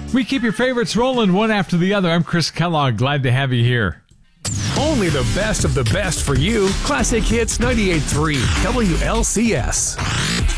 We keep your favorites rolling one after the other. I'm Chris Kellogg. Glad to have you here. Only the best of the best for you. Classic Hits 98.3 WLCS.